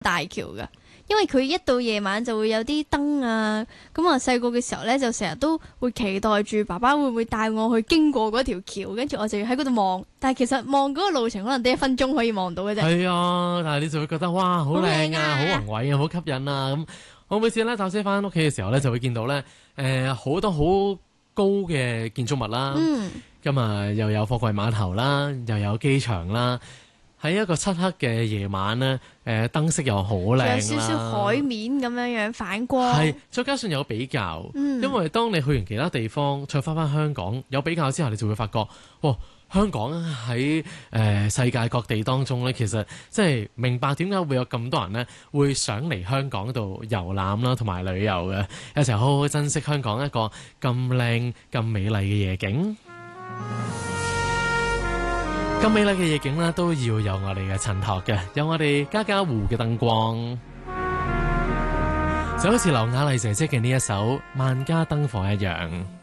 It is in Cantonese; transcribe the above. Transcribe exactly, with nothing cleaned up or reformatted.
大橋㗎。因為佢一到夜晚就會有啲燈啊，咁我細個嘅時候呢，就成日都會期待住爸爸會唔會帶我去經過嗰條橋，跟住我就要喺嗰度望。但係其實望嗰個路程可能得一分鐘可以望到嘅啫。 係啊，但係你就會覺得哇，好靚啊，好啊宏偉啊，好吸引啊咁。我每次咧搭車翻屋企嘅時候咧，就會見到咧誒好多好高嘅建築物啦，咁啊、嗯、又有貨櫃碼頭啦，又有機場啦。喺一個漆黑嘅夜晚咧，誒、呃、燈飾又好靚啦，有少少海面咁樣樣反光。 係，再加上有比較， 嗯、 因為當你去完其他地方，再翻翻香港有比較之後，你就會發覺，哇！香港喺誒、呃、世界各地當中咧，其實即係明白點解會有咁多人咧會想嚟香港度遊覽啦，同埋旅遊嘅，一齊好好珍惜香港一個咁靚、咁美麗嘅夜景。咁美麗嘅夜景咧，都要有我哋嘅襯托嘅，有我哋家家戶嘅燈光，就好似劉雅麗姐姐嘅呢一首《萬家燈火》一樣。